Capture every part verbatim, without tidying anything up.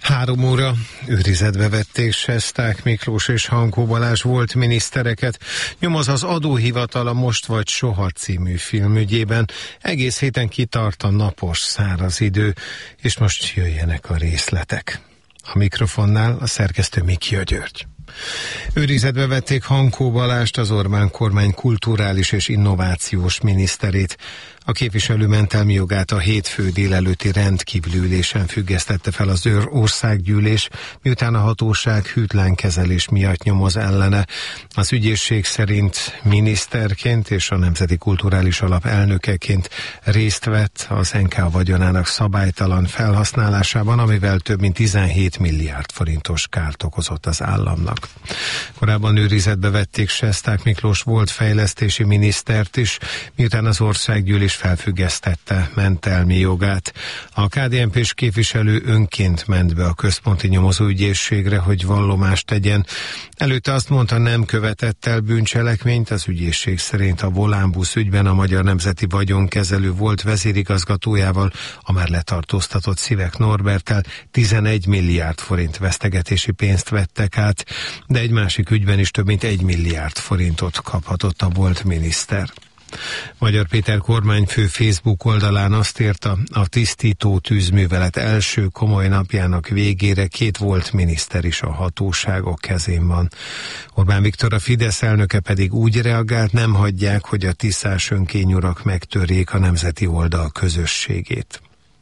Három óra őrizetbe vették Sesták Miklós és Hankó Balázs volt minisztereket. Nyomoz az adóhivatal a Most vagy Soha című filmügyében. Egész héten kitart a napos, száraz idő, és most jöjjenek a részletek. A mikrofonnál a szerkesztő Mikia György. Őrizetbe vették Hankó Balázst, az Orbán kormány kulturális és innovációs miniszterét. A képviselő mentelmi jogát a hétfő délelőtti rendkívüli ülésen függesztette fel az országgyűlés, miután a hatóság hűtlen kezelés miatt nyomoz ellene. Az ügyészség szerint miniszterként és a Nemzeti Kulturális Alap elnökeként részt vett az en ká vagyonának szabálytalan felhasználásában, amivel több mint tizenhét milliárd forintos kárt okozott az államnak. Korábban őrizetbe vették Sesták Miklós volt fejlesztési minisztert is, miután az országgyűlés felfüggesztette mentelmi jogát. A ká dé en pés képviselő önként ment be a központi nyomozóügyészségre, hogy vallomást tegyen. Előtte azt mondta, nem követett el bűncselekményt. Az ügyészség szerint a Volánbusz ügyben a Magyar Nemzeti Vagyonkezelő volt vezérigazgatójával, a már letartóztatott Szivek Norberttel tizenegy milliárd forint vesztegetési pénzt vettek át, de egy másik ügyben is több mint egy milliárd forintot kaphatott a volt miniszter. Magyar Péter kormányfő Facebook oldalán azt írta, a tisztító tűzművelet első komoly napjának végére két volt miniszter is a hatóságok kezén van. Orbán Viktor, a Fidesz elnöke pedig úgy reagált, nem hagyják, hogy a tisztás önkényurak megtörjék a nemzeti oldal közösségét.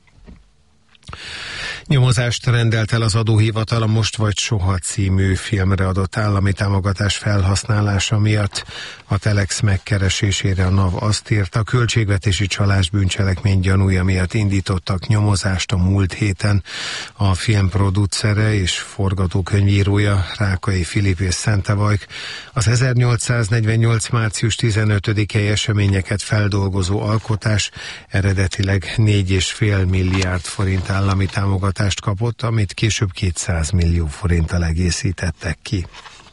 Nyomozást rendelt el az adóhivatal a Most vagy Soha című filmre adott állami támogatás felhasználása miatt. A Telex megkeresésére a NAV azt írta, a költségvetési csalás bűncselekmény gyanúja miatt indítottak nyomozást a múlt héten. A film producere és forgatókönyvírója, Rákai Filip és Szentevajk, az ezernyolcszáznegyvennyolc. március tizenötödikei eseményeket feldolgozó alkotás eredetileg négy egész öt milliárd forint állami támogatást kapott, amit később kétszáz millió forinttal egészítettek ki.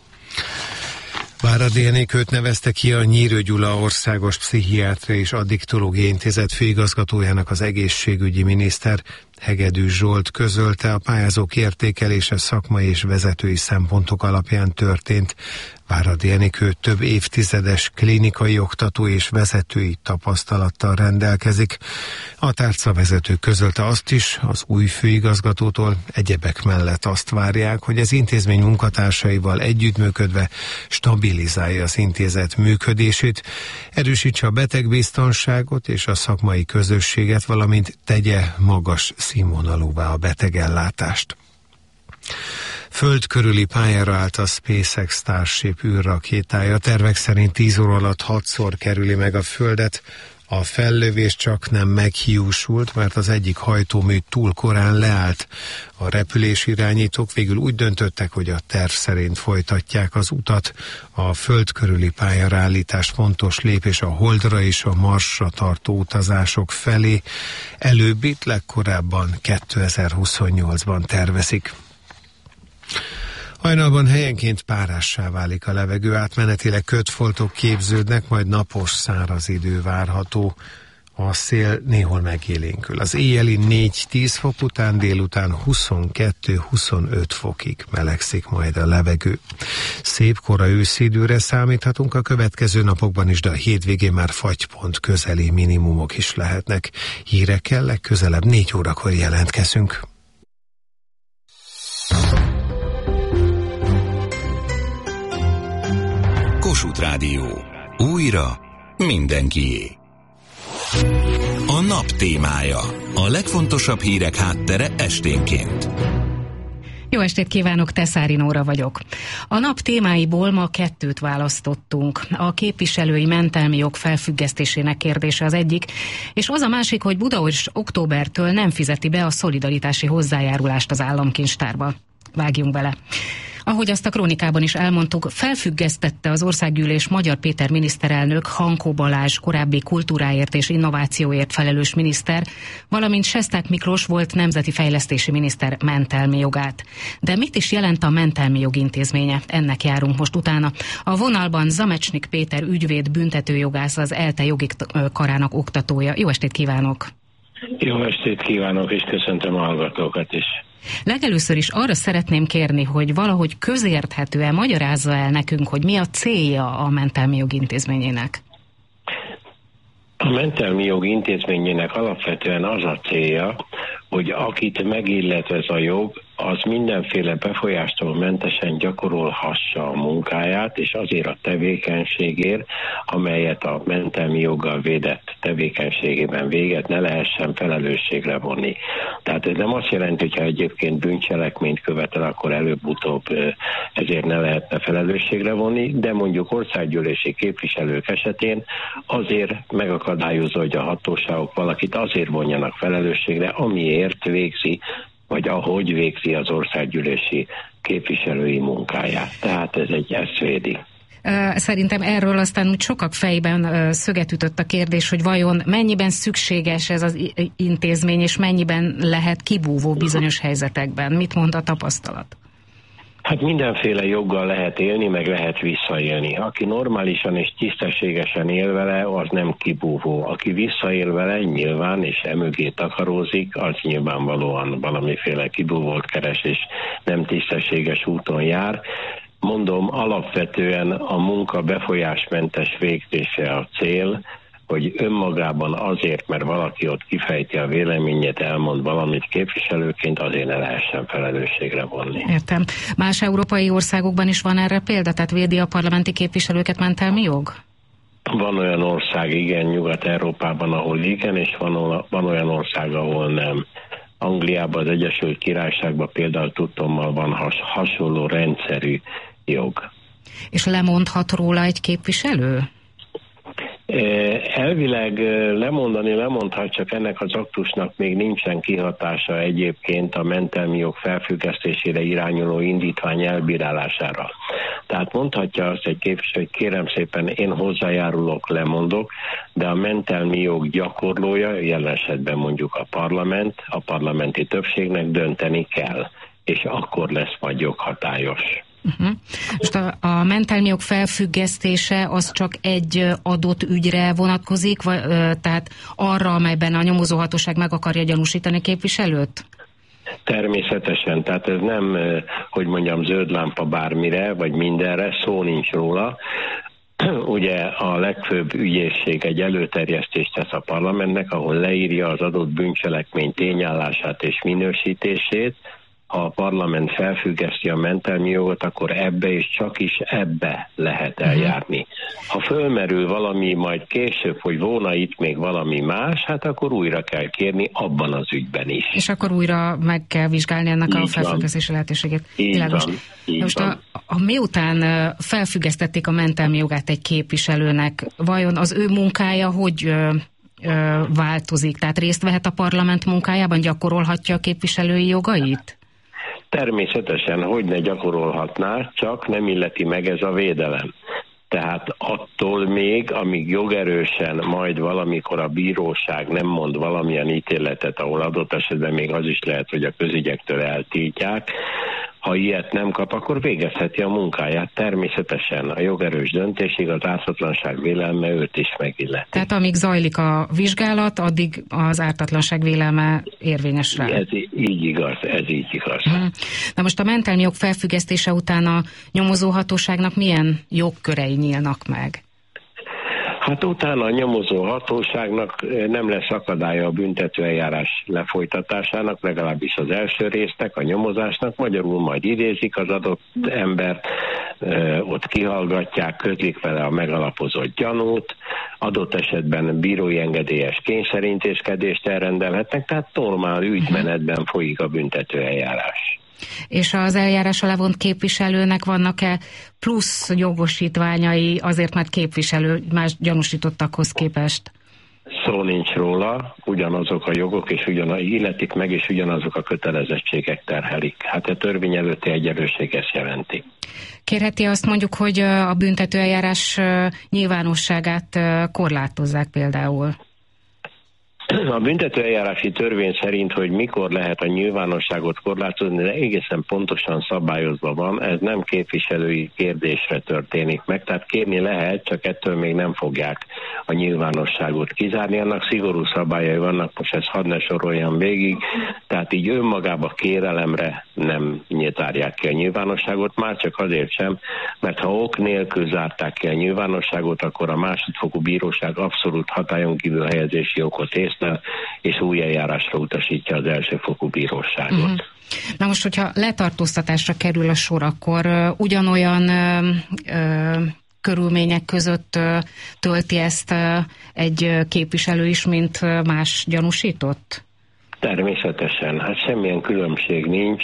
Váradi Enikőt nevezte ki a Nyírő Gyula Országos Pszichiátria és Addiktológiai Intézet főigazgatójának az egészségügyi miniszter. Hegedűs Zsolt közölte, a pályázók értékelése szakmai és vezetői szempontok alapján történt. Váradi Enikő több évtizedes klinikai oktató és vezetői tapasztalattal rendelkezik. A tárcavezető közölte azt is, az új főigazgatótól egyebek mellett azt várják, hogy az intézmény munkatársaival együttműködve stabilizálja az intézet működését, erősítse a betegbiztonságot és a szakmai közösséget, valamint tegye magas színvonalúvá a betegellátást. Föld körüli pályára állt a SpaceX Starship űrrakétája. Tervek szerint tíz óra alatt hatszor kerüli meg a Földet. A fellövés csak nem meghiúsult, mert az egyik hajtómű túl korán leállt. A repülésirányítók végül úgy döntöttek, hogy a terv szerint folytatják az utat. A föld körüli pályára állítás fontos lépés a Holdra és a Marsra tartó utazások felé. Előbbit legkorábban kétezer-huszonnyolcban tervezik. Hajnalban helyenként párássá válik a levegő, átmenetileg kötfoltok képződnek, majd napos, száraz idő várható. A szél néhol megélénkül. Az éjjeli négy-tíz fok után délután huszonkettő-huszonöt fokig melegszik majd a levegő. Szép kora őszi időre számíthatunk a következő napokban is, de a hétvégén már fagypont közeli minimumok is lehetnek. Hírekkel legközelebb négy órakor jelentkezünk. Kossuth Rádió. Újra mindenkié. A nap témája. A legfontosabb hírek háttere esténként. Jó estét kívánok, Teszári Nóra vagyok. A nap témáiból ma kettőt választottunk. A képviselői mentelmi jog felfüggesztésének kérdése az egyik, és az a másik, hogy Budaörs októbertől nem fizeti be a szolidaritási hozzájárulást az államkincstárba. Vágjunk bele. Ahogy azt a krónikában is elmondtuk, felfüggesztette az országgyűlés Magyar Péter miniszterelnök, Hankó Balázs korábbi kultúráért és innovációért felelős miniszter, valamint Sesták Miklós volt nemzeti fejlesztési miniszter mentelmi jogát. De mit is jelent a mentelmi jog intézménye? Ennek járunk most utána. A vonalban Zamecsnik Péter ügyvéd büntetőjogász, az ELTE jogi karának oktatója. Jó estét kívánok! Jó estét kívánok, és köszöntöm a hallgatókat is. Legelőször is arra szeretném kérni, hogy valahogy közérthetően magyarázza el nekünk, hogy mi a célja a mentelmi jog intézményének. A mentelmi jog intézményének alapvetően az a célja, hogy akit megillet ez a jog, az mindenféle befolyástól mentesen gyakorolhassa a munkáját, és azért a tevékenységért, amelyet a mentelmi joggal védett tevékenységében véget, ne lehessen felelősségre vonni. Tehát ez nem azt jelenti, hogyha egyébként bűncselekményt követel, akkor előbb-utóbb ezért ne lehetne felelősségre vonni, de mondjuk országgyűlési képviselők esetén azért megakadályozza, hogy a hatóságok valakit azért vonjanak felelősségre, amiért végzi, vagy ahogy végzi az országgyűlési képviselői munkáját. Tehát ez egy ezt védi. Szerintem erről aztán úgy sokak fejében szöget ütött a kérdés, hogy vajon mennyiben szükséges ez az intézmény, és mennyiben lehet kibúvó bizonyos helyzetekben. Mit mond a tapasztalat? Hát mindenféle joggal lehet élni, meg lehet visszaélni. Aki normálisan és tisztességesen él vele, az nem kibúvó. Aki visszaél vele, nyilván, és emögé takarózik, az nyilvánvalóan valamiféle kibúvót keres, és nem tisztességes úton jár. Mondom, alapvetően a munka befolyásmentes végzése a cél, hogy önmagában azért, mert valaki ott kifejti a véleményét, elmond valamit képviselőként, azért ne lehessen felelősségre vonni. Értem. Más európai országokban is van erre példa? Tehát védi a parlamenti képviselőket mentelmi jog? Van olyan ország, igen, Nyugat-Európában, ahol igen, és van, van olyan ország, ahol nem. Angliában, az Egyesült Királyságban például tudtommal van has, hasonló rendszerű jog. És lemondhat róla egy képviselő? Elvileg lemondani lemondhat, csak ennek az aktusnak még nincsen kihatása egyébként a mentelmi jog felfüggesztésére irányuló indítvány elbírálására. Tehát mondhatja azt egy képviselő, hogy kérem szépen, én hozzájárulok, lemondok, de a mentelmi jog gyakorlója, jelen esetben mondjuk a parlament, a parlamenti többségnek dönteni kell, és akkor lesz majd joghatályos. Uh-huh. Most a, a mentelmi jog felfüggesztése az csak egy adott ügyre vonatkozik, vagy, tehát arra, amelyben a nyomozóhatóság meg akarja gyanúsítani képviselőt? Természetesen, tehát ez nem, hogy mondjam, zöld lámpa bármire, vagy mindenre, szó nincs róla. Ugye a legfőbb ügyészség egy előterjesztést tesz a parlamentnek, ahol leírja az adott bűncselekmény tényállását és minősítését. Ha a parlament felfüggeszti a mentelmi jogot, akkor ebbe és csak is ebbe lehet eljárni. Ha fölmerül valami majd később, hogy volna itt még valami más, hát akkor újra kell kérni abban az ügyben is. És akkor újra meg kell vizsgálni ennek így a felfüggesztési lehetőségét. Így van, így most van. A, a, miután felfüggesztették a mentelmi jogát egy képviselőnek, vajon az ő munkája hogy ö, ö, változik? Tehát részt vehet a parlament munkájában, gyakorolhatja a képviselői jogait? Természetesen, hogy ne gyakorolhatná, csak nem illeti meg ez a védelem. Tehát attól még, amíg jogerősen majd valamikor a bíróság nem mond valamilyen ítéletet, ahol adott esetben még az is lehet, hogy a közügyektől eltiltják, ha ilyet nem kap, akkor végezheti a munkáját. Természetesen a jogerős döntésig az ártatlanság vélelme őt is megilleti. Tehát amíg zajlik a vizsgálat, addig az ártatlanság vélelme érvényes rá. Ez így igaz, ez így igaz. Hmm. Na most a mentelmi jog felfüggesztése után a nyomozóhatóságnak milyen jogkörei nyílnak meg? Hát utána a nyomozó hatóságnak nem lesz akadálya a büntetőeljárás lefolytatásának, legalábbis az első résznek, a nyomozásnak, magyarul majd idézik az adott embert, ott kihallgatják, közlik vele a megalapozott gyanút, adott esetben bírói engedélyes kényszerintézkedést elrendelhetnek, tehát normál ügymenetben folyik a büntetőeljárás. És az eljárásra levont képviselőnek vannak-e plusz jogosítványai azért, mert képviselő más gyanúsítottakhoz képest? Szó nincs róla, ugyanazok a jogok és ugyanaz, illetik meg, és ugyanazok a kötelezettségek terhelik. Hát a törvény előtti egyenlőség ezt jelenti. Kérheti azt mondjuk, hogy a büntetőeljárás nyilvánosságát korlátozzák például? A büntetőeljárási törvény szerint, hogy mikor lehet a nyilvánosságot korlátozni, de egészen pontosan szabályozva van, ez nem képviselői kérdésre történik meg, tehát kérni lehet, csak ettől még nem fogják a nyilvánosságot kizárni. Annak szigorú szabályai vannak, most ezt hadd ne soroljam végig, tehát így önmagába kérelemre nem nyitárják ki a nyilvánosságot, már csak azért sem, mert ha ok nélkül zárták ki a nyilvánosságot, akkor a másodfokú bíróság abszolút hatályon kívül helyezési okot észlel, és új eljárásra utasítja az elsőfokú bíróságot. Uh-huh. Na most, hogyha letartóztatásra kerül a sor, akkor uh, ugyanolyan uh, uh, körülmények között uh, tölti ezt uh, egy képviselő is, mint uh, más gyanúsított? Természetesen. Hát semmilyen különbség nincs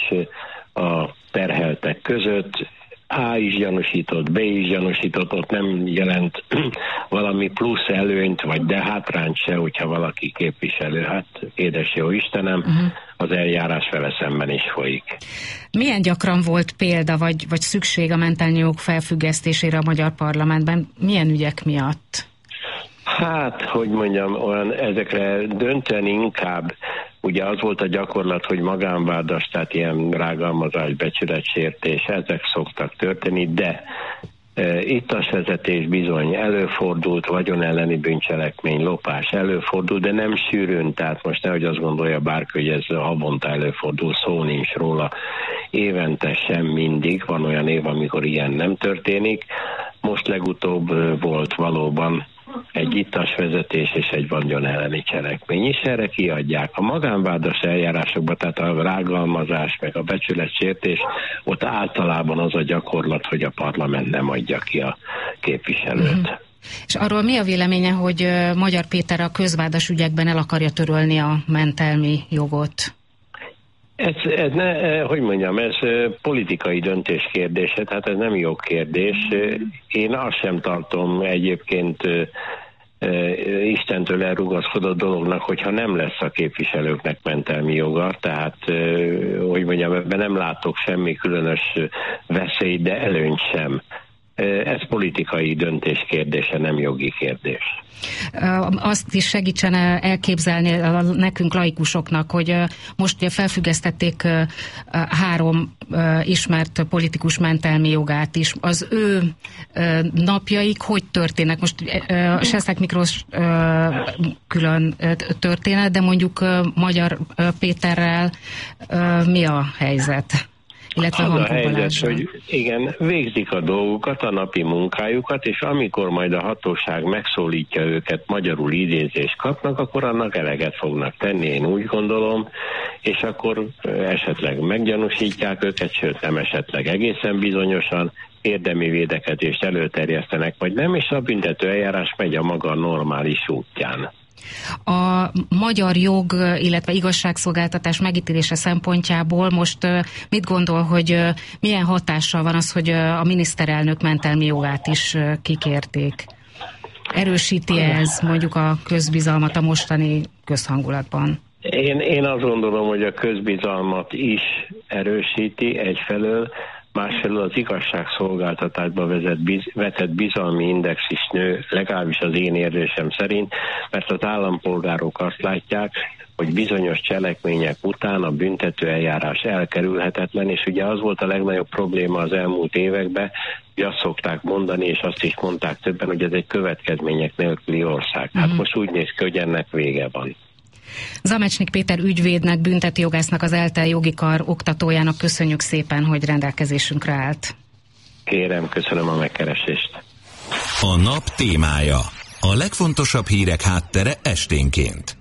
a terheltek között. A is gyanúsított, B is gyanúsított, ott nem jelent valami plusz előnyt, vagy de hátrányt se, hogyha valaki képviselő. Hát édes jó Istenem, uh-huh. az eljárás vele szemben is folyik. Milyen gyakran volt példa, vagy, vagy szükség a mentelmi jog felfüggesztésére a magyar parlamentben? Milyen ügyek miatt? Hát, hogy mondjam, olyan ezekre dönteni inkább, ugye az volt a gyakorlat, hogy magánvádas, tehát ilyen rágalmazás, becsületsértés, ezek szoktak történni, de e, ittas vezetés bizony előfordult, vagyon elleni bűncselekmény, lopás előfordult, de nem sűrűn, tehát most nehogy azt gondolja bárki, hogy ez havonta előfordul, szó nincs róla. Évente sem mindig, van olyan év, amikor ilyen nem történik. Most legutóbb volt valóban egy ittas vezetés és egy vagyon elleni cselekmény is, erre kiadják. A magánvádas eljárásokban, tehát a rágalmazás, meg a becsületsértés, ott általában az a gyakorlat, hogy a parlament nem adja ki a képviselőt. Mm-hmm. És arról mi a véleménye, hogy Magyar Péter a közvádas ügyekben el akarja törölni a mentelmi jogot? Ez, ez ne, hogy mondjam, ez politikai döntés kérdése, tehát ez nem jogkérdés. Én azt sem tartom egyébként Istentől elrugaszkodott dolognak, hogyha nem lesz a képviselőknek mentelmi joga, tehát, hogy mondjam, ebben nem látok semmi különös veszélyt, de előnyt sem. Ez politikai döntés kérdése, nem jogi kérdés. Azt is segítsen elképzelni nekünk laikusoknak, hogy most ugye felfüggesztették három ismert politikus mentelmi jogát is. Az ő napjaik hogy történnek? Most Sesták Miklós külön történet, de mondjuk Magyar Péterrel mi a helyzet? Az a helyzet, hogy igen, végzik a dolgukat, a napi munkájukat, és amikor majd a hatóság megszólítja őket, magyarul idézést kapnak, akkor annak eleget fognak tenni, én úgy gondolom, és akkor esetleg meggyanúsítják őket, sőt nem esetleg egészen bizonyosan, érdemi védekezést előterjesztenek, vagy nem, és a büntető eljárás megy a maga normális útján. A magyar jog, illetve igazságszolgáltatás megítélése szempontjából most mit gondol, hogy milyen hatással van az, hogy a miniszterelnök mentelmi jogát is kikérték? Erősíti ez mondjuk a közbizalmat a mostani közhangulatban? Én, én azt gondolom, hogy a közbizalmat is erősíti egyfelől, másfelől az igazságszolgáltatásba vezet, biz, vetett bizalmi index is nő, legalábbis az én érzésem szerint, mert az állampolgárok azt látják, hogy bizonyos cselekmények után a büntető eljárás elkerülhetetlen, és ugye az volt a legnagyobb probléma az elmúlt években, hogy azt szokták mondani, és azt is mondták többen, hogy ez egy következmények nélküli ország. Hát mm. most úgy néz ki, hogy ennek vége van. Zamecsnik Péter ügyvédnek, büntetőjogásznak, az ELTE jogi kar oktatójának köszönjük szépen, hogy rendelkezésünkre állt. Kérem, köszönöm a megkeresést. A nap témája. A legfontosabb hírek háttere esténként.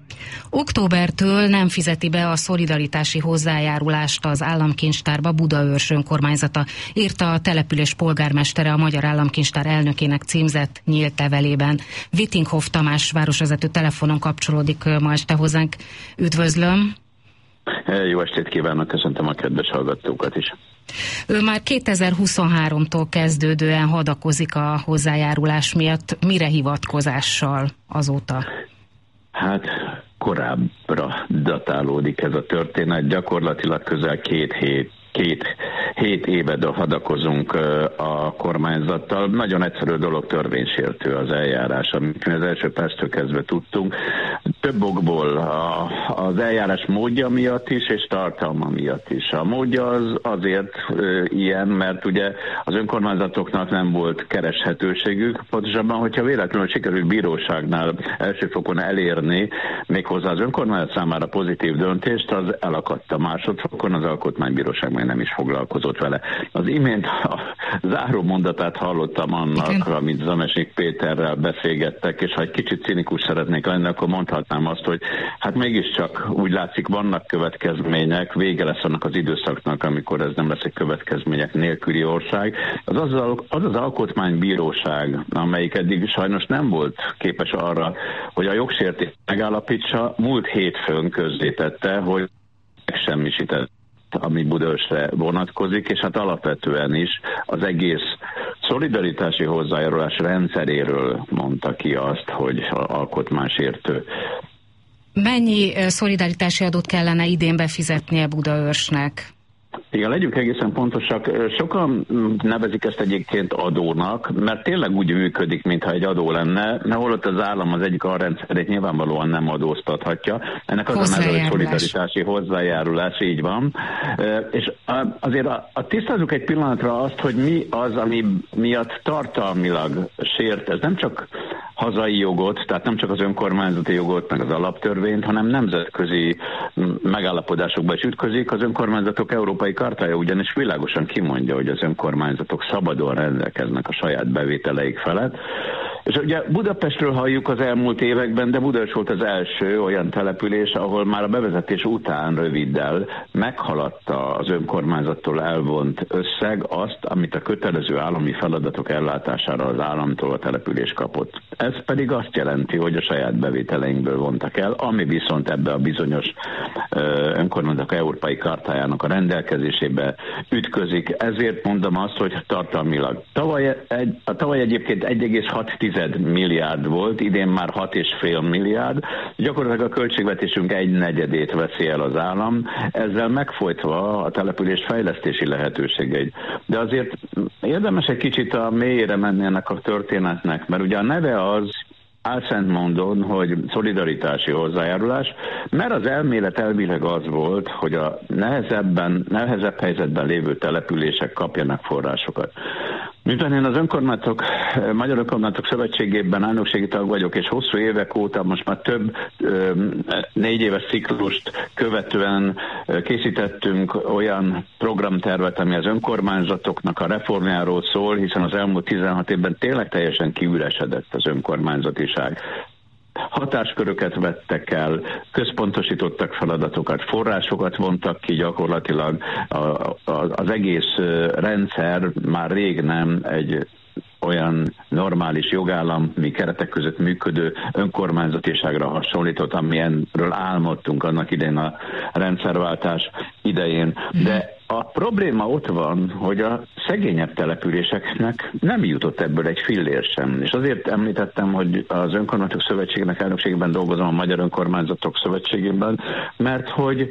Októbertől nem fizeti be a szolidaritási hozzájárulást az államkincstárba Budaörs önkormányzata, írta a település polgármestere a Magyar Államkincstár elnökének címzett nyílt levelében. Vittinghoff Tamás városvezető telefonon kapcsolódik ma este hozzánk. Üdvözlöm! Jó estét kívánok, köszöntöm a kedves hallgatókat is. Ő már kétezer-huszonháromtól kezdődően hadakozik a hozzájárulás miatt. Mire hivatkozással azóta? Hát korábbra datálódik ez a történet, gyakorlatilag közel két hét, két hét éve hadakozunk a kormányzattal. Nagyon egyszerű dolog, törvénysértő az eljárás, amit mi az első perctől kezdve tudtunk. Több okból, a, az eljárás módja miatt is, és tartalma miatt is. A módja az azért ö, ilyen, mert ugye az önkormányzatoknak nem volt kereshetőségük, pontosabban, hogyha véletlenül sikerült bíróságnál elsőfokon elérni méghozzá az önkormányzat számára pozitív döntést, az elakadt a másodfokon, az alkotmánybíróság meg nem is foglalkozott vele. Az imént a záró mondatát hallottam annak, igen, amit Zamesnik Péterrel beszélgettek, és ha egy kicsit cinikus szeretnék lenni, akkor mondhat azt, hogy hát mégiscsak úgy látszik, vannak következmények, vége lesz annak az időszaknak, amikor ez nem lesz egy következmények nélküli ország. Az az, az az alkotmánybíróság, amelyik eddig sajnos nem volt képes arra, hogy a jogsértést megállapítsa, múlt hétfőn közzétette, hogy megsemmisített, ami Budaörsre vonatkozik, és hát alapvetően is az egész szolidaritási hozzájárulás rendszeréről mondta ki azt, hogy alkotmánysértő. Mennyi szolidaritási adót kellene idén befizetnie Budaörsnek? Igen, legyünk egészen pontosak. Sokan nevezik ezt egyébként adónak, mert tényleg úgy működik, mintha egy adó lenne, mert holott az állam az egyik alrendszerét nyilvánvalóan nem adóztathatja. Ennek az a neve, hogy szolidaritási hozzájárulás, így van. És azért a, a tisztázzuk egy pillanatra azt, hogy mi az, ami miatt tartalmilag sért. Ez nem csak hazai jogot, tehát nem csak az önkormányzati jogot, meg az alaptörvényt, hanem nemzetközi megállapodásokba is ütközik. Az önkormányzatok európai kartája ugyanis világosan kimondja, hogy az önkormányzatok szabadon rendelkeznek a saját bevételeik felett. És ugye Budapestről halljuk az elmúlt években, de Budaörs volt az első olyan település, ahol már a bevezetés után röviddel meghaladta az önkormányzattól elvont összeg azt, amit a kötelező állami feladatok ellátására az államtól a település kapott. Ez pedig azt jelenti, hogy a saját bevételeinkből vontak el, ami viszont ebbe a bizonyos önkormányzatok európai kartájának a rendelkezésébe ütközik. Ezért mondom azt, hogy tartalmilag. Tavaly, egy, a tavaly egyébként egy egész hat milliárd volt, idén már hat egész öt milliárd. Gyakorlatilag a költségvetésünk egy negyedét veszi el az állam, ezzel megfojtva a település fejlesztési lehetőségeit. De azért érdemes egy kicsit a mélyére menni ennek a történetnek, mert ugye a neve az álszent mondon, hogy szolidaritási hozzájárulás, mert az elmélet elvileg az volt, hogy a nehezebben, nehezebb helyzetben lévő települések kapjanak forrásokat. Miután én az önkormányzatok, Magyar Önkormányzatok Szövetségében elnökségi tag vagyok, és hosszú évek óta most már több négy éves ciklust követően készítettünk olyan programtervet, ami az önkormányzatoknak a reformjáról szól, hiszen az elmúlt tizenhat évben tényleg teljesen kiüresedett az önkormányzatiság. Hatásköröket vettek el, központosítottak feladatokat, forrásokat vontak ki, gyakorlatilag az egész rendszer már rég nem egy olyan normális jogállami keretek között működő önkormányzatiságra hasonlított, amilyenről álmodtunk annak idején a rendszerváltás idején. De a probléma ott van, hogy a szegényebb településeknek nem jutott ebből egy fillér sem. És azért említettem, hogy az Önkormányzatok Szövetségének elnökségében dolgozom, a Magyar Önkormányzatok Szövetségében, mert hogy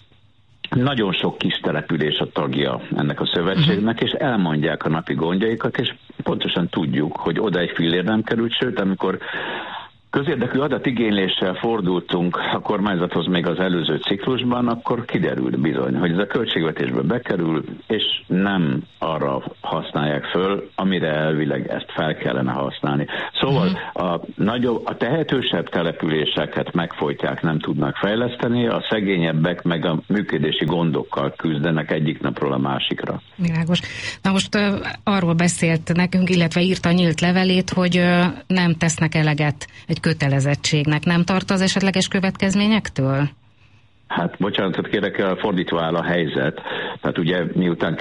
nagyon sok kis település a tagja ennek a szövetségnek, és elmondják a napi gondjaikat, és pontosan tudjuk, hogy oda egy fillér nem került, sőt, amikor közérdekű adatigényléssel fordultunk a kormányzathoz még az előző ciklusban, akkor kiderült bizony, hogy ez a költségvetésbe bekerül, és nem arra használják föl, amire elvileg ezt fel kellene használni. Szóval a, nagyobb, a tehetősebb településeket megfojtják, nem tudnak fejleszteni, a szegényebbek meg a működési gondokkal küzdenek egyik napról a másikra. Világos. Na most uh, arról beszélt nekünk, illetve írta a nyílt levelét, hogy uh, nem tesznek eleget egy kötelezettségnek. Nem tart az esetleges következményektől? Hát bocsánatot kérek, fordítva áll a helyzet. Tehát ugye miután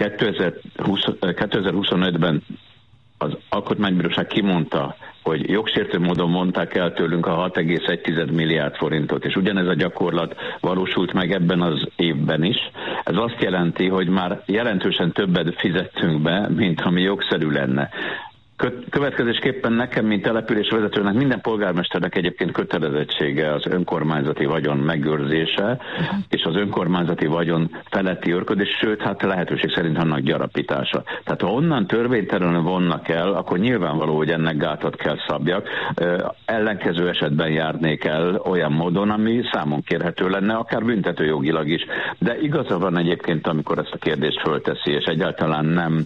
kétezer-huszonötben az Alkotmánybíróság kimondta, hogy jogsértő módon mondták el tőlünk a hat egész egy milliárd forintot, és ugyanez a gyakorlat valósult meg ebben az évben is. Ez azt jelenti, hogy már jelentősen többet fizettünk be, mint ami jogszerű lenne. Következésképpen nekem, mint településvezetőnek, minden polgármesternek egyébként kötelezettsége az önkormányzati vagyon megőrzése, uh-huh. és az önkormányzati vagyon feletti őrködés, sőt, hát lehetőség szerint annak gyarapítása. Tehát ha onnan törvénytelenül vonnak el, akkor nyilvánvaló, hogy ennek gátat kell szabjak. Ellenkező esetben járnék el olyan módon, ami számon kérhető lenne, akár büntetőjogilag is. De igaza van egyébként, amikor ezt a kérdést fölteszi, és egyáltalán nem,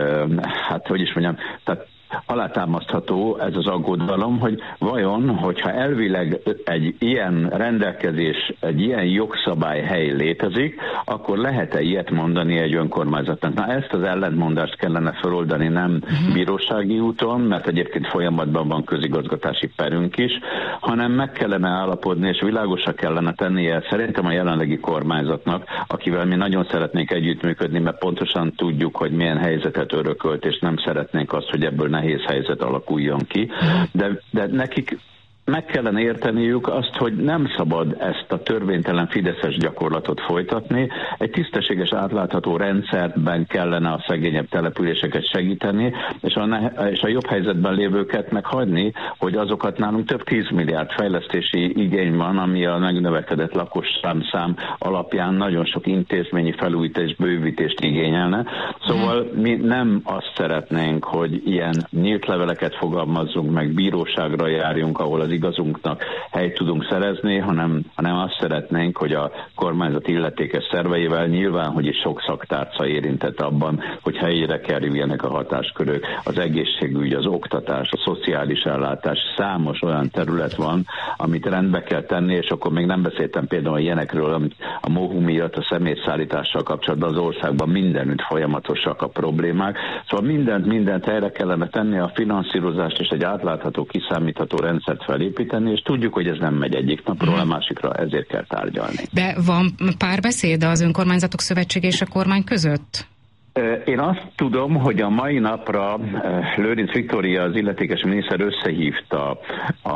hát hogy is mondjam, tehát alátámasztható ez az aggodalom, hogy vajon, hogyha elvileg egy ilyen rendelkezés, egy ilyen jogszabály hely létezik, akkor lehet-e ilyet mondani egy önkormányzatnak? Na, ezt az ellentmondást kellene feloldani nem bírósági úton, mert egyébként folyamatban van közigazgatási perünk is, hanem meg kellene állapodni, és világosra kellene tennie szerintem a jelenlegi kormányzatnak, akivel mi nagyon szeretnénk együttműködni, mert pontosan tudjuk, hogy milyen helyzetet örökölt, és nem szeretnénk azt, hogy ebből nehéz helyzet alakuljon ki, de, de nekik meg kellene érteniük azt, hogy nem szabad ezt a törvénytelen fideszes gyakorlatot folytatni. Egy tisztességes, átlátható rendszerben kellene a szegényebb településeket segíteni, és a, ne- és a jobb helyzetben lévőket meghagyni, hogy azokat nálunk több tízmilliárd fejlesztési igény van, ami a megnövekedett lakosszám szám alapján nagyon sok intézményi felújítás, bővítést igényelne. Szóval mi nem azt szeretnénk, hogy ilyen nyílt leveleket fogalmazzunk meg, bíróságra járjunk, ahol az igazunknak helyt tudunk szerezni, hanem, hanem azt szeretnénk, hogy a kormányzat illetékes szerveivel nyilván, hogy is sok szaktárca érintett abban, hogy helyére kerüljenek a hatáskörök, az egészségügy, az oktatás, a szociális ellátás, számos olyan terület van, amit rendbe kell tenni, és akkor még nem beszéltem például a ilyenekről, amit a MOHU miatt a személyszállítással kapcsolatban az országban mindenütt folyamatosak a problémák. Szóval mindent, mindent helyre kellene tenni, a finanszírozást és egy átlátható, kiszámítható rendszert felé építeni, és tudjuk, hogy ez nem megy egyik napról a másikra, ezért kell tárgyalni. De van párbeszéd az önkormányzatok szövetsége és a kormány között? Én azt tudom, hogy a mai napra Lőrinc Viktória, az illetékes miniszter összehívta a,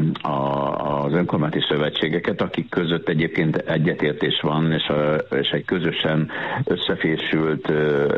a, az önkormányzati szövetségeket, akik között egyébként egyetértés van, és, a, és egy közösen összefésült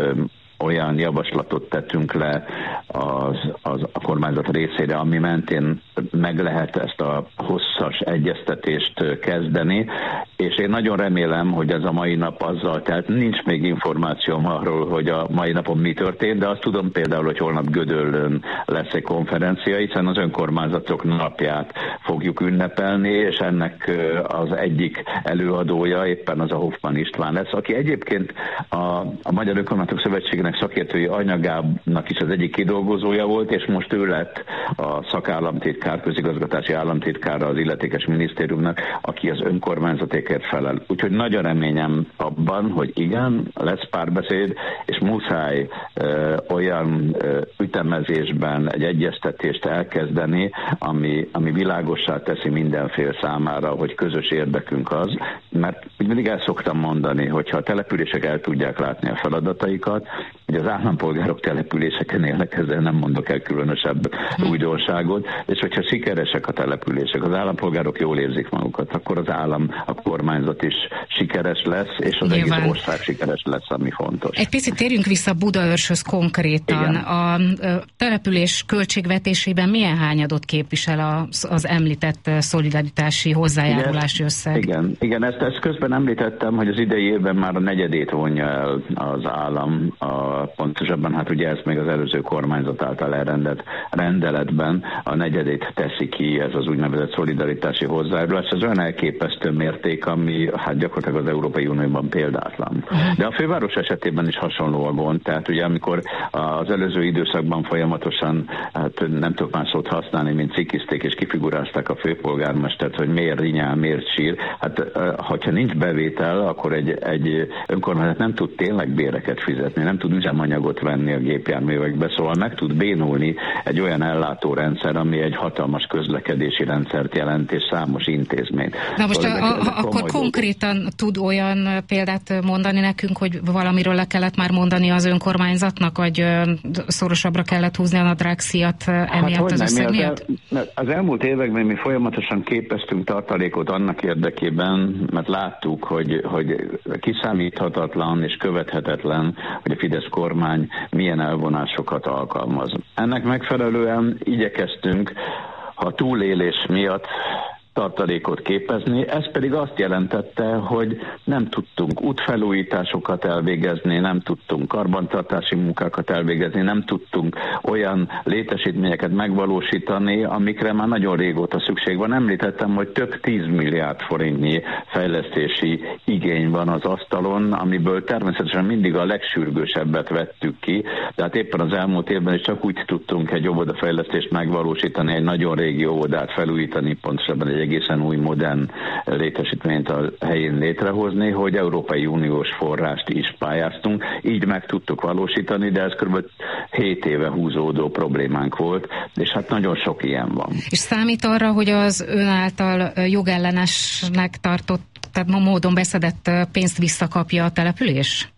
olyan javaslatot tettünk le az, az, a kormányzat részére, ami mentén meg lehet ezt a hosszas egyeztetést kezdeni, és én nagyon remélem, hogy ez a mai nap azzal, tehát nincs még információm arról, hogy a mai napon mi történt, de azt tudom például, hogy holnap Gödöllőn lesz egy konferencia, hiszen az önkormányzatok napját fogjuk ünnepelni, és ennek az egyik előadója éppen az a Hoffmann István lesz, aki egyébként a, a Magyar Önkormányzatok Szövetségének szakértői anyagának is az egyik kidolgozója volt, és most ő lett a szakállamtitkár, közigazgatási államtitkára az illetékes minisztériumnak, aki az önkormányzatékért felel. Úgyhogy nagyon reményem abban, hogy igen, lesz párbeszéd, és muszáj ö, olyan ö, ütemezésben egy egyeztetést elkezdeni, ami, ami világossá teszi mindenfél számára, hogy közös érdekünk az, mert úgy mindig el szoktam mondani, hogyha a települések el tudják látni a feladataikat, hogy az állampolgárok településeken élnek, ezzel nem mondok el különösebb újdonságot, és hogyha sikeresek a települések, az állampolgárok jól érzik magukat, akkor az állam, a kormányzat is sikeres lesz, és az Nyilván. egész ország sikeres lesz, ami fontos. Egy picit térjünk vissza Budaörsöz konkrétan. Igen. A település költségvetésében milyen hányadot képvisel az, az említett szolidaritási hozzájárulási összeg? Igen, igen ezt, ezt közben említettem, hogy az idei évben már a negyedét vonja el az állam, a, pontosabban hát ugye ezt még az előző kormányzat által elrendelt rendeletben a negyedét teszi ki ez az úgynevezett szolidaritási hozzájárulás. Ez olyan elképesztő mérték, ami hát gyakorlatilag az Európai Unióban példátlan. De a főváros esetében is hasonló a gond, tehát ugye amikor az előző időszakban folyamatosan, hát nem tudok már szót használni, mint cikizték és kifigurázták a főpolgármestert, hogy miért rinyál, miért sír. Hát hogyha nincs bevétel, akkor egy, egy önkormányzat nem tud tényleg béreket fizetni, nem tud üzemanyagot venni a gépjárművekbe, szóval meg tud bénulni egy olyan ellátórendszer, ami egy hatalmas közlekedési rendszert jelent, és számos intézményt. Na most szóval a, a, akkor konkrétan dolgok. Tud olyan példát mondani nekünk, hogy valamiről le kellett már mondani az önkormányzatnak, vagy szorosabbra kellett húzni a nadrágszíjat emiatt hát, az összeg miatt? Az, az elmúlt években mi folyamatosan képeztünk tartalékot annak érdekében, mert láttuk, hogy, hogy kiszámíthatatlan és követhetetlen, hogy a Fidesz kormány milyen elvonásokat alkalmaz. Ennek megfelelően igyekeztünk a túlélés miatt tartalékot képezni, ez pedig azt jelentette, hogy nem tudtunk útfelújításokat elvégezni, nem tudtunk karbantartási munkákat elvégezni, nem tudtunk olyan létesítményeket megvalósítani, amikre már nagyon régóta szükség van. Említettem, hogy több tíz milliárd forintnyi fejlesztési igény van az asztalon, amiből természetesen mindig a legsürgősebbet vettük ki, tehát éppen az elmúlt évben is csak úgy tudtunk egy óvodafejlesztést megvalósítani, egy nagyon régi óvodát felújítani, pontosabban egy egészen új modern létesítményt a helyén létrehozni, hogy Európai Uniós forrást is pályáztunk, így meg tudtuk valósítani, de ez kb. hét éve húzódó problémánk volt, és hát nagyon sok ilyen van. És számít arra, hogy az ön által jogellenesnek tartott, tehát ma módon beszedett pénzt visszakapja a település?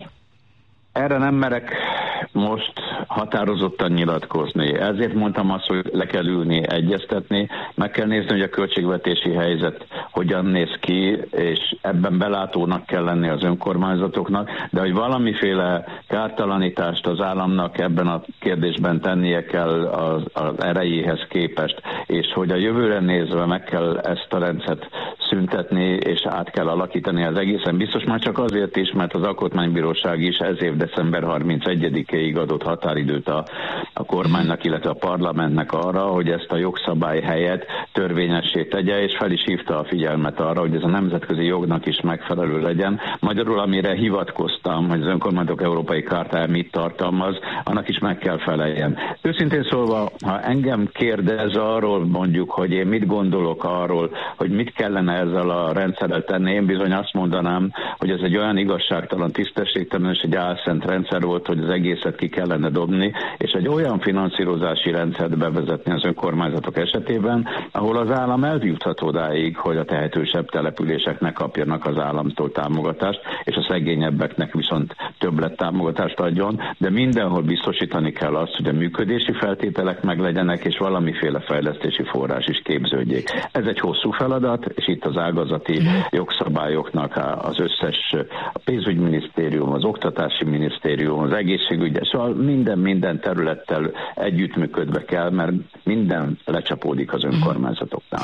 Erre nem merek most határozottan nyilatkozni. Ezért mondtam azt, hogy le kell ülni, egyeztetni, meg kell nézni, hogy a költségvetési helyzet hogyan néz ki, és ebben belátónak kell lenni az önkormányzatoknak, de hogy valamiféle kártalanítást az államnak ebben a kérdésben tennie kell az, az erejéhez képest, és hogy a jövőre nézve meg kell ezt a rendszert szüntetni, és át kell alakítani az egészen biztos, már csak azért is, mert az Alkotmánybíróság is ez év december harmincegyedikéig adott határidőt a, a kormánynak, illetve a parlamentnek arra, hogy ezt a jogszabály helyett törvényessé tegye, és fel is hívta a figyelmet arra, hogy ez a nemzetközi jognak is megfelelő legyen. Magyarul, amire hivatkoztam, hogy az Önkormányzatok Európai Chartája mit tartalmaz, annak is meg kell feleljen. Őszintén szólva, ha engem kérdez arról mondjuk, hogy én mit gondolok arról, hogy mit kellene ezzel a rendszerrel tenni, én bizony azt mondanám, hogy ez egy olyan igazságtalan, tisztességtelen és egy álszent rendszer volt, hogy az egészet ki kellene dobni, és egy olyan finanszírozási rendszert bevezetni az önkormányzatok esetében, ahol az állam eljuthat odáig, hogy a tehetősebb településeknek kapjanak az államtól támogatást, és a szegényebbeknek viszont többlet támogatást adjon, de mindenhol biztosítani kell azt, hogy a működési feltételek meglegyenek, és valamiféle fejlesztési forrás is képződjék. Ez egy hosszú feladat, és itt az ágazati jogszabályoknak az összes, a pénzügyminisztérium, az oktatási minisztérium, az egészségügy, szóval minden-minden területtel együttműködve kell, mert minden lecsapódik az önkormányzatoknál.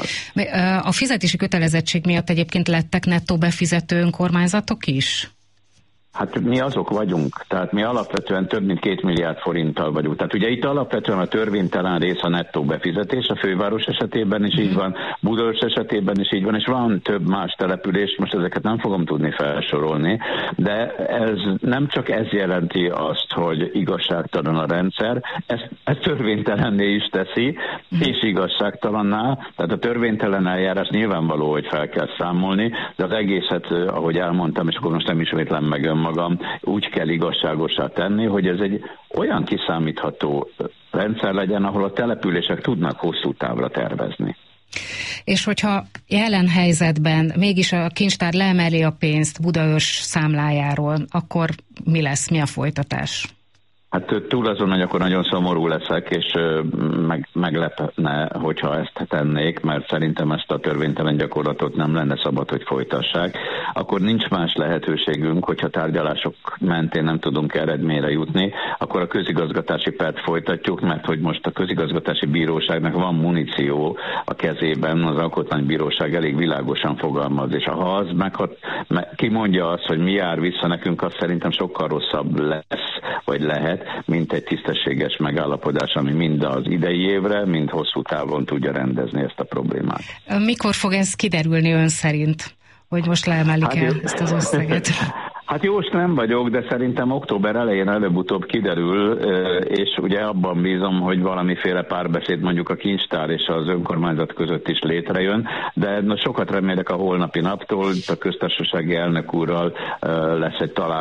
A fizetési kötelezettség miatt egyébként lettek nettó befizető önkormányzatok is? Hát mi azok vagyunk, tehát mi alapvetően több mint két milliárd forinttal vagyunk. Tehát ugye itt alapvetően a törvénytelen rész a nettó befizetés, a főváros esetében is így van, Budaörs esetében is így van, és van több más település, most ezeket nem fogom tudni felsorolni, de ez nem csak ez jelenti azt, hogy igazságtalan a rendszer, ez, ez törvénytelenné is teszi, és igazságtalanná, tehát a törvénytelen eljárás nyilvánvaló, hogy fel kell számolni, de az egészet, ahogy elmondtam, és akkor most nem ismétlem meg önmagam, magam, úgy kell igazságosá tenni, hogy ez egy olyan kiszámítható rendszer legyen, ahol a települések tudnak hosszú távra tervezni. És hogyha jelen helyzetben mégis a kincstár leemeli a pénzt Budaörs számlájáról, akkor mi lesz, mi a folytatás? Hát túl azon, hogy akkor nagyon szomorú leszek, és meg, meglepne, hogyha ezt tennék, mert szerintem ezt a törvénytelen gyakorlatot nem lenne szabad, hogy folytassák. Akkor nincs más lehetőségünk, hogyha tárgyalások mentén nem tudunk eredményre jutni, akkor a közigazgatási pert folytatjuk, mert hogy most a közigazgatási bíróságnak van muníció a kezében, az alkotmánybíróság elég világosan fogalmaz, és ha az meghat, meg, kimondja azt, hogy mi jár vissza nekünk, az szerintem sokkal rosszabb lesz, vagy lehet, mint egy tisztességes megállapodás, ami mind az idei évre, mind hosszú távon tudja rendezni ezt a problémát. Mikor fog ez kiderülni ön szerint, hogy most leemelik el hát, ezt az összeget? Hát jóst nem vagyok, de szerintem október elején előbb-utóbb kiderül, és ugye abban bízom, hogy valamiféle párbeszéd mondjuk a kincstár és az önkormányzat között is létrejön, de sokat remélek a holnapi naptól, a köztársasági elnök úrral lesz egy találkozó,